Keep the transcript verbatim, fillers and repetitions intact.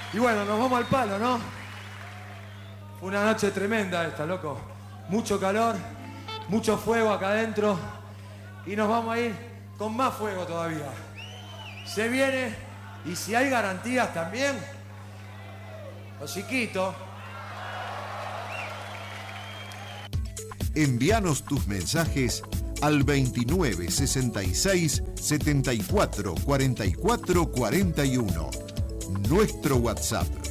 Y bueno, nos vamos al palo, ¿no? Fue una noche tremenda esta, loco. Mucho calor, mucho fuego acá adentro. Y nos vamos a ir con más fuego todavía. Se viene, y si hay garantías también, los chiquitos. Envíanos tus mensajes al veintinueve sesenta y seis setenta y cuatro cuarenta y cuatro cuarenta y uno. Nuestro WhatsApp.